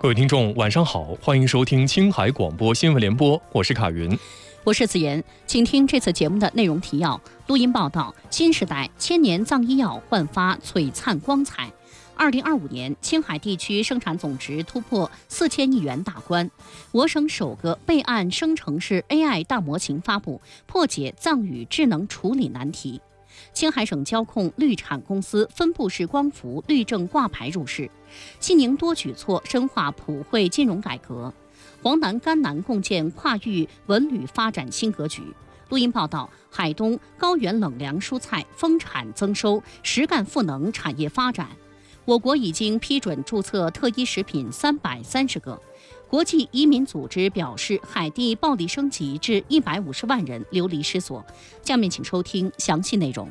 各位听众晚上好，欢迎收听青海广播新闻联播，我是卡云， 我是子妍，请听这次节目的内容提要。录音报道：新时代千年藏医药焕发璀璨光彩。2025年，青海地区生产总值突破4000亿元大关。我省首个备案生成式 AI 大模型发布，破解藏语智能处理难题。青海省交控绿产公司分布式光伏绿证挂牌入市。西宁多举措深化普惠金融改革。黄南甘南共建跨域文旅发展新格局。录音报道：海东高原冷凉蔬菜丰产增收，实干赋能产业发展。我国已经批准注册特一食品330个。国际移民组织表示，海地暴力升级至150万人流离失所。下面请收听详细内容。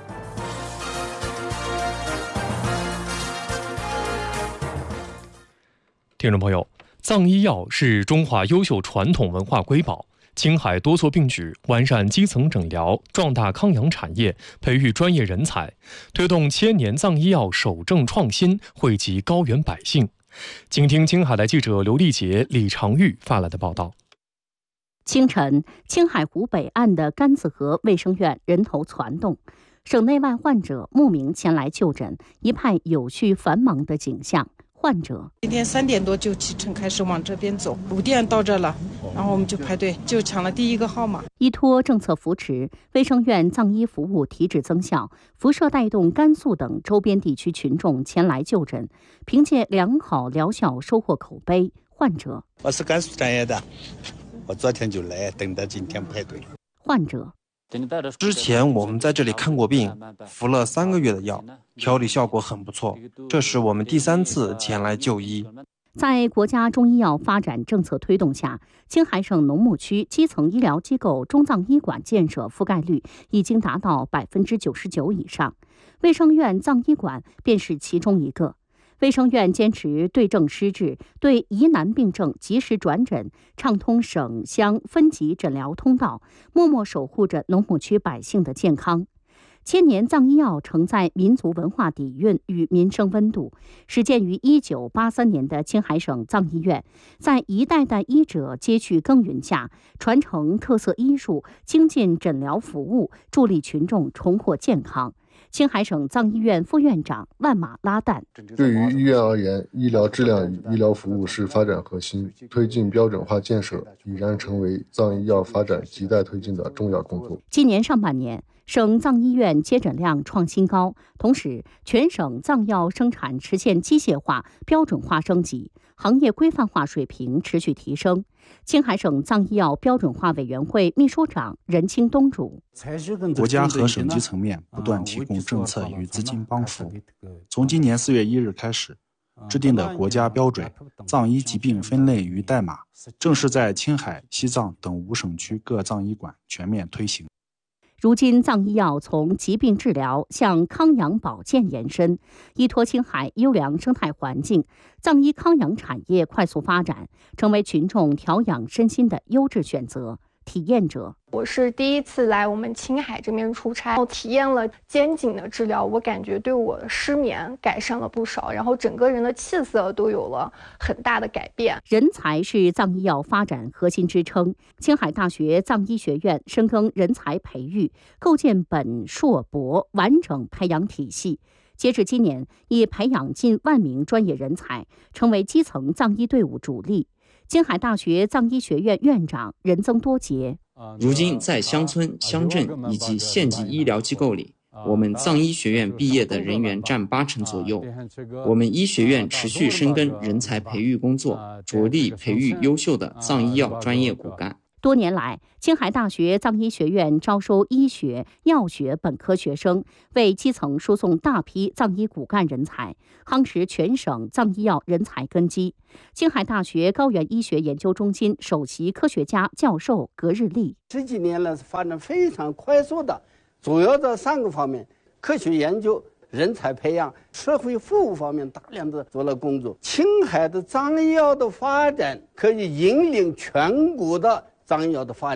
听众朋友，藏医药是中华优秀传统文化瑰宝。青海多措并举，完善基层诊疗，壮大康养产业，培育专业人才，推动千年藏医药守正创新，惠及高原百姓。请听青海的记者刘丽杰、李长玉发来的报道。 清晨，青海湖北岸的甘子河卫生院人头攒动，省内外患者慕名前来就诊，一派有序繁忙的景象。患者今天3点多就启程开始往这边走，5点到这了，然后我们就排队，就抢了第一个号码。 依托政策扶持，卫生院藏医服务提质增效，辐射带动甘肃等周边地区群众前来就诊，凭借良好疗效收获口碑。患者： 我是甘肃专业的，我昨天就来，等到今天排队。 患者： 之前我们在这里看过病，服了3个月的药，调理效果很不错，这是我们第3次前来就医。 在国家中医药发展政策推动下，青海省农牧区基层医疗机构中藏医馆建设覆盖率已经达到99%以上，卫生院藏医馆便是其中一个。卫生院坚持对症施治，对疑难病症及时转诊，畅通省乡分级诊疗通道，默默守护着农牧区百姓的健康。千年藏医药承载民族文化底蕴与民生温度，始建于1983年的青海省藏医院，在一代代医者接续耕耘下，传承特色医术，精进诊疗服务，助力群众重获健康。青海省藏医院副院长万马拉旦： 对于医院而言，医疗质量与医疗服务是发展核心，推进标准化建设已然成为藏医药发展亟待推进的重要工作。 今年上半年，省藏医院接诊量创新高，同时全省藏药生产实现机械化、标准化升级，行业规范化水平持续提升。青海省藏医药标准化委员会秘书长任清东主： 国家和省级层面不断提供政策与资金帮扶。从今年4月1日开始，制定的国家标准藏医疾病分类与代码正式在青海、西藏等5省区各藏医馆全面推行。 如今，藏医药从疾病治疗向康养保健延伸，依托青海优良生态环境，藏医康养产业快速发展，成为群众调养身心的优质选择。体验者： 我是第一次来我们青海这边出差，体验了肩颈的治疗，我感觉对我的失眠改善了不少，然后整个人的气色都有了很大的改变。 人才是藏医药发展核心支撑，青海大学藏医学院深耕人才培育，构建本硕博完整培养体系。截至今年，已培养近1万名专业人才，成为基层藏医队伍主力。青海大学藏医学院院长任增多杰： 如今在乡村、乡镇以及县级医疗机构里，我们藏医学院毕业的人员占80%左右。我们医学院持续深耕人才培育工作，着力培育优秀的藏医药专业骨干。 多年来，青海大学藏医学院招收医学、药学本科学生，为基层输送大批藏医骨干人才，夯实全省藏医药人才根基。青海大学高原医学研究中心首席科学家教授葛日丽 ：10几年来发展非常快速的，主要的3个方面：科学研究、人才培养、社会服务方面大量的做了工作。青海的藏医药的发展可以引领全国的藏医药的发展。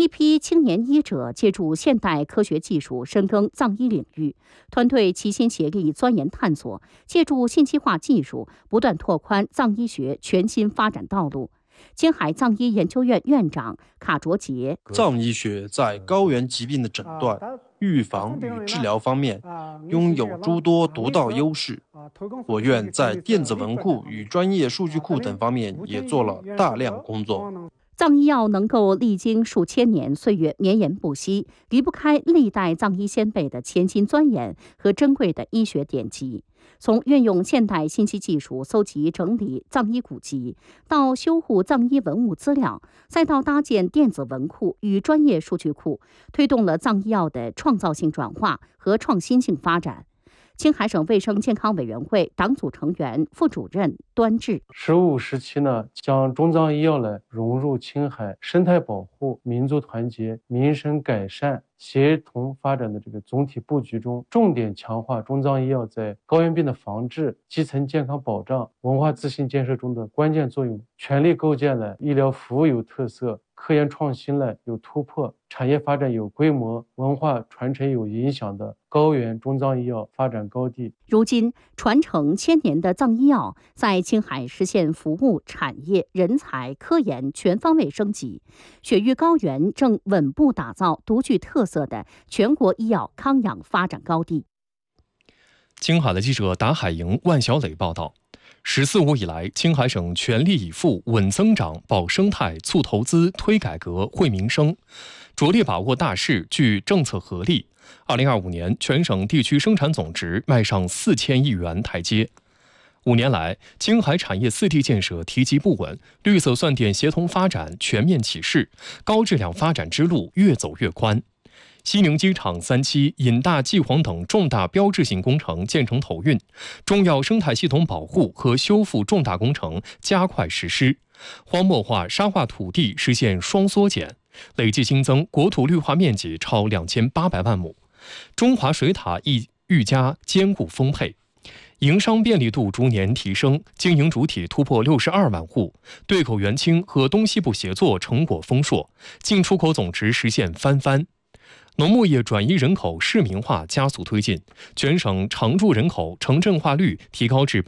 一批青年医者借助现代科学技术深耕藏医领域，团队齐心协力钻研探索，借助信息化技术不断拓宽藏医学全新发展道路。青海藏医研究院院长卡卓杰： 藏医学在高原疾病的诊断、预防与治疗方面拥有诸多独到优势。我院在电子文库与专业数据库等方面也做了大量工作。 藏医药能够历经数千年岁月绵延不息，离不开历代藏医先辈的潜心钻研和珍贵的医学典籍。从运用现代信息技术搜集整理藏医古籍，到修护藏医文物资料，再到搭建电子文库与专业数据库，推动了藏医药的创造性转化和创新性发展。青海省卫生健康委员会党组成员、副主任端志 ：15时期呢，将中藏医药呢融入青海生态保护、民族团结、民生改善、协同发展的这个总体布局中，重点强化中藏医药在高原病的防治、基层健康保障、文化自信建设中的关键作用，全力构建了医疗服务有特色、科研创新呢有突破、产业发展有规模、文化传承有影响的高原中藏医药发展高地。 如今，传承千年的藏医药在青海实现服务、产业、人才、科研全方位升级。雪域高原正稳步打造独具特色的全国医药康养发展高地。 青海的记者达海营、万小磊报道。“14五”以来，青海省全力以赴稳增长、保生态、促投资、推改革、惠民生，着力把握大势，具政策合力。2025年，全省地区生产总值迈上4000亿元台阶。5年来，青海产业4地建设提及不稳，绿色算电协同发展全面起势，高质量发展之路越走越宽。西宁机场3期、引大济黄等重大标志性工程建成投运，重要生态系统保护和修复重大工程加快实施，荒漠化、沙化土地实现双缩减，累计新增国土绿化面积超2800万亩。中华水塔愈加坚固丰沛，营商便利度逐年提升，经营主体突破62万户，对口援青和东西部协作成果丰硕，进出口总值实现翻番。农牧业转移人口市民化加速推进，全省常住人口城镇化率提高至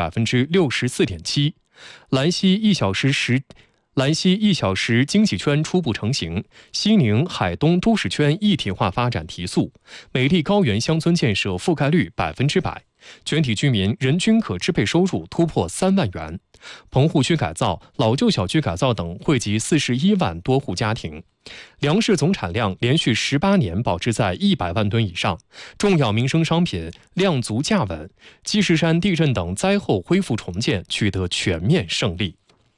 64.7%。兰西1小时经济圈初步成型，西宁海东都市圈一体化发展提速，美丽高原乡村建设覆盖率100%，全体居民人均可支配收入突破3万元。棚户区改造、老旧小区改造等惠及41万多户家庭。粮食总产量连续18年保持在100万吨以上，重要民生商品量足价稳，积石山地震等灾后恢复重建取得全面胜利。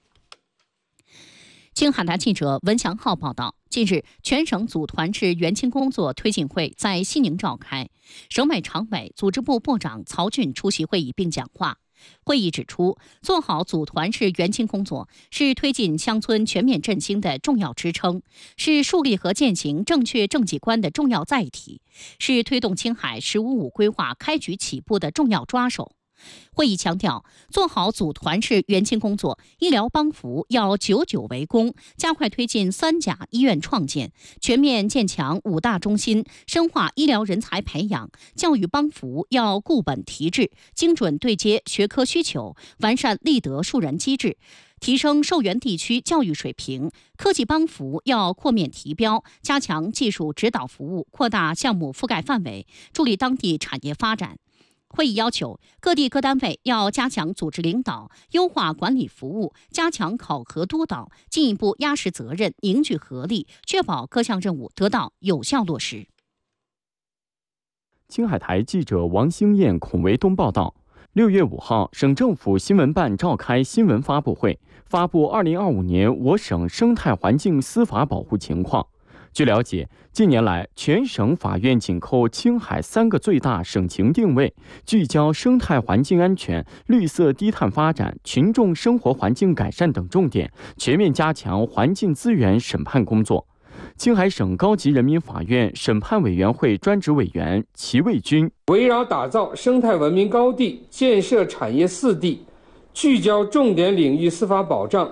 青海台记者文祥浩报道，近日，全省组团制援青工作推进会在西宁召开，省委常委、组织部部长曹俊出席会议并讲话。会议指出，做好组团式援青工作是推进乡村全面振兴的重要支撑，是树立和践行正确政绩观的重要载体，是推动青海“15-5”规划开局起步的重要抓手。会议强调，做好组团式援青工作，医疗帮扶要久久为功，加快推进3甲医院创建，全面建强5大中心，深化医疗人才培养，教育帮扶要固本提质，精准对接学科需求，完善立德树人机制，提升受援地区教育水平。科技帮扶要扩面提标，加强技术指导服务，扩大项目覆盖范围，助力当地产业发展。会议要求各地各单位要加强组织领导，优化管理服务，加强考核督导，进一步压实责任，凝聚合力，确保各项任务得到有效落实。 青海台记者王兴燕、孔维东报道，6月5号，省政府新闻办召开新闻发布会，发布2025年我省生态环境司法保护情况。据了解，近年来，全省法院紧扣青海3个最大省情定位，聚焦生态环境安全、绿色低碳发展、群众生活环境改善等重点，全面加强环境资源审判工作。青海省高级人民法院审判委员会专职委员齐卫军围绕打造生态文明高地、建设产业4地，聚焦重点领域司法保障，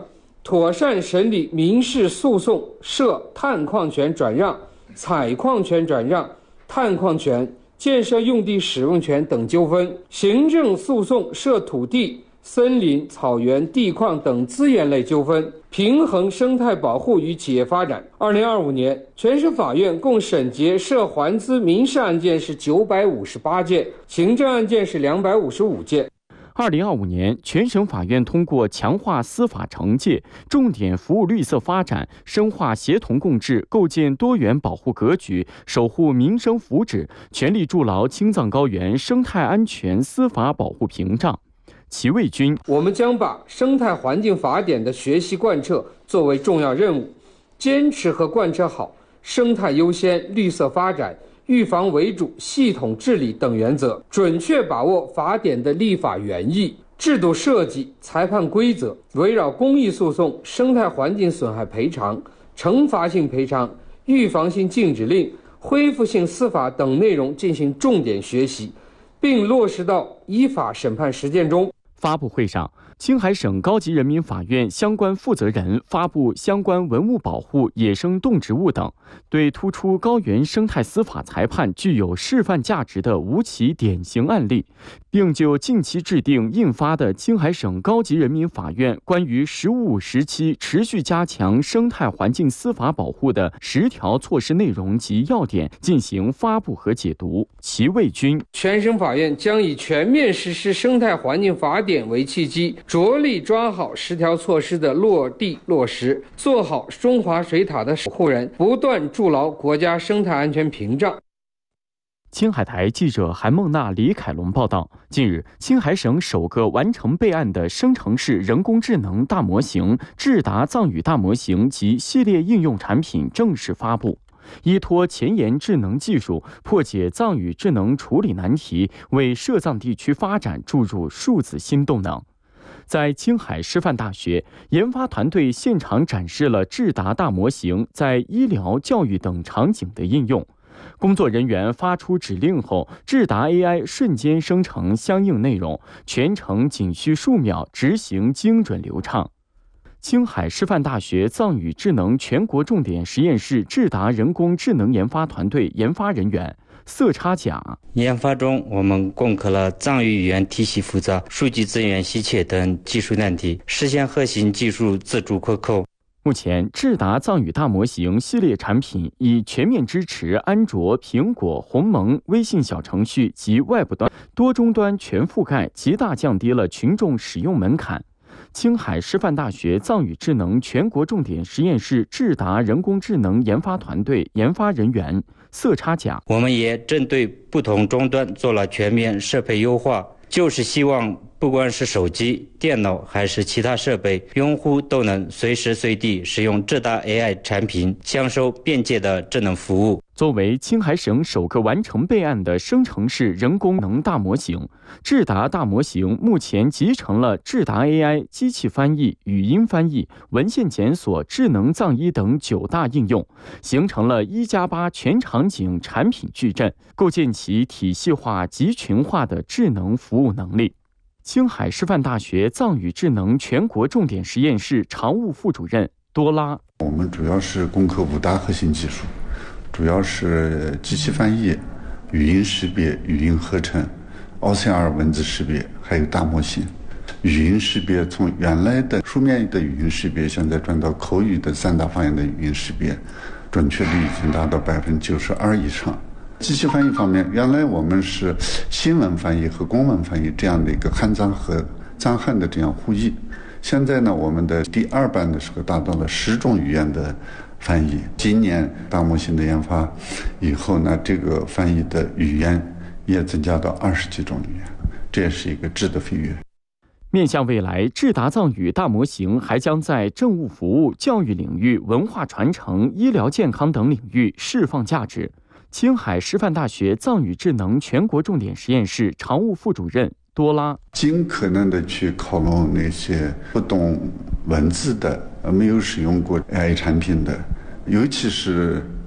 妥善审理民事诉讼涉探矿权转让、采矿权转让、探矿权、建设用地使用权等纠纷，行政诉讼涉土地、森林、草原、地矿等资源类纠纷，平衡生态保护与企业发展。2025年，全省法院共审结涉环资民事案件是958件，行政案件是255件。 2025年，全省法院通过强化司法惩戒，重点服务绿色发展，深化协同共治，构建多元保护格局，守护民生福祉，全力筑牢青藏高原生态安全司法保护屏障。齐卫军， 我们将把生态环境法典的学习贯彻作为重要任务，坚持和贯彻好生态优先、绿色发展、预防为主、系统治理等原则，准确把握法典的立法原意、制度设计、裁判规则，围绕公益诉讼、生态环境损害赔偿、惩罚性赔偿、预防性禁止令、恢复性司法等内容进行重点学习，并落实到依法审判实践中。 发布会上，青海省高级人民法院相关负责人发布相关文物保护、野生动植物等对突出高原生态司法裁判具有示范价值的无期典型案例，并就近期制定印发的青海省高级人民法院关于15时期持续加强生态环境司法保护的10条措施内容及要点进行发布和解读。齐卫军， 全省法院将以全面实施生态环境法典为契机，着力抓好10条措施的落地落实，做好中华水塔的守护人，不断筑牢国家生态安全屏障。 青海台记者韩梦娜、李凯龙报道，近日，青海省首个完成备案的生成式人工智能大模型智达藏语大模型及系列应用产品正式发布。依托前沿智能技术，破解藏语智能处理难题，为涉藏地区发展注入数字新动能。在青海师范大学，研发团队现场展示了智达大模型在医疗、教育等场景的应用。工作人员发出指令后，智达 AI 瞬间生成相应内容，全程仅需数秒，执行精准流畅。青海师范大学藏语智能全国重点实验室智达人工智能研发团队研发人员色差甲， 研发中，我们攻克了藏语语言体系复杂、数据资源稀缺等技术难题，实现核心技术自主可控。 目前，智达藏语大模型系列产品已全面支持安卓、苹果、鸿蒙、微信小程序及外部端多终端全覆盖，极大降低了群众使用门槛。青海师范大学藏语智能全国重点实验室智达人工智能研发团队研发人员色差甲， 我们也针对不同终端做了全面适配优化，就是希望不管是手机、电脑还是其他设备，用户都能随时随地使用智达 AI 产品，享受便捷的智能服务。 作为青海省首个完成备案的生成式人工智能大模型，智达大模型目前集成了智达 AI 机器翻译、语音翻译、文献检索、智能藏医等9大应用，形成了1+8全场景产品矩阵，构建起体系化、集群化的智能服务能力。青海师范大学藏语智能全国重点实验室常务副主任多拉， 我们主要是攻克5大核心技术，主要是机器翻译、语音识别、语音合成、OCR 文字识别，还有大模型。语音识别从原来的书面的语音识别，现在转到口语的3大方言的语音识别，准确率已经达到92%以上。机器翻译方面，原来我们是新闻翻译和公文翻译这样的一个汉藏和藏汉的这样互译，现在呢，我们的第2版的时候达到了10种语言的翻译。今年大模型的研发以后呢，这个翻译的语言也增加到20几种语言，这也是一个质的飞跃。 面向未来，智达藏语大模型还将在政务服务、教育领域、文化传承、医疗健康等领域释放价值。青海师范大学藏语智能全国重点实验室常务副主任多拉， 尽可能的去靠拢那些不懂文字的、没有使用过 AI 产品的，尤其是